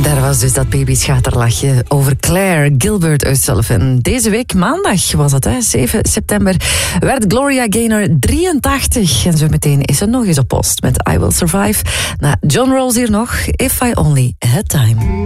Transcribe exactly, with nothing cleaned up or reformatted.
Daar was dus dat babyschaterlachje over Claire Gilbert O'Sullivan. Deze week, maandag was het, hè, zeven september, werd Gloria Gaynor drieëntachtig. En zo meteen is ze nog eens op post met I Will Survive. Na John Rolls hier nog, If I Only Had Time.